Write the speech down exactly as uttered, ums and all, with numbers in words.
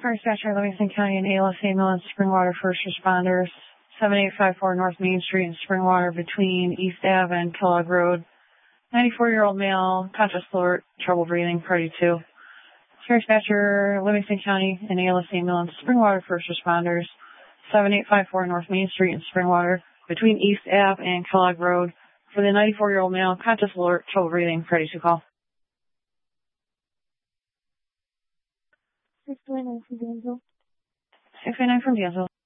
Fire dispatcher, Livingston County and A L S ambulance, Springwater first responders, seven eight five four North Main Street in Springwater between East Ave and Kellogg Road. ninety-four-year-old male, conscious alert, trouble breathing, party two. Fire dispatcher, Livingston County and A L S ambulance, Springwater first responders, seven eight five four North Main Street in Springwater between East Ave and Kellogg Road. For the ninety-four-year-old male, conscious alert, trouble breathing, party two call. six two nine from Danville. six eight nine from Danville.